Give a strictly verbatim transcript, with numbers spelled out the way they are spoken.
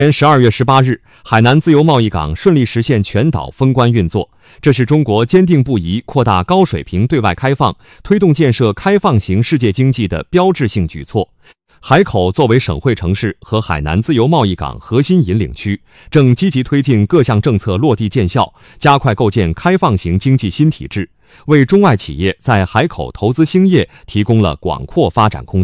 年十二月十八日，海南自由贸易港顺利实现全岛封关运作，这是中国坚定不移扩大高水平对外开放、推动建设开放型世界经济的标志性举措。海口作为省会城市和海南自由贸易港核心引领区，正积极推进各项政策落地见效，加快构建开放型经济新体制，为中外企业在海口投资兴业提供了广阔发展空间。